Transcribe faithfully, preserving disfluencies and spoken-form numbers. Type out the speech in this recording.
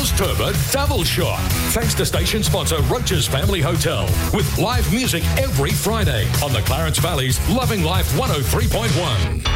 Buzz Turbo Double Shot. Thanks to station sponsor Roach's Family Hotel. With live music every Friday on the Clarence Valley's Loving Life one oh three point one.